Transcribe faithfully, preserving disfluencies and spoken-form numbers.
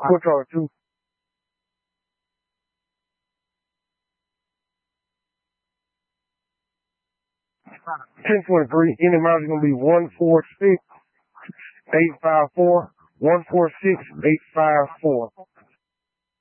Quick call two. Ten twenty three. Any amount is gonna be one four six eight five four. One four six eight five four.